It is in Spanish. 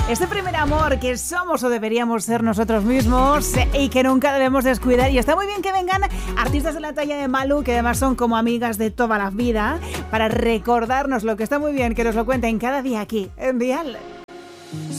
Este primer amor que somos o deberíamos ser nosotros mismos y que nunca debemos descuidar. Y está muy bien que vengan artistas de la talla de Malú, que además son como amigas de toda la vida, para recordarnos lo que está muy bien que nos lo cuenten cada día aquí en Dial.